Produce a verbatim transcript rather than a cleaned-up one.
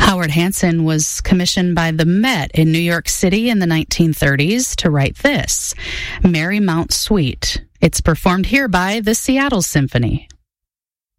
Howard Hanson was commissioned by the Met in New York City in the nineteen thirties to write this, Marymount Suite. It's performed here by the Seattle Symphony.